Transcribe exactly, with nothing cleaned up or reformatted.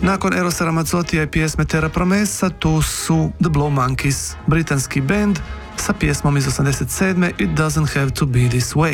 Nakon Erosa Ramazzotija i pjesme Terra Promessa, tu su The Blow Monkeys, britanski band sa pjesmom iz osamdeset sedme It Doesn't Have to Be This Way.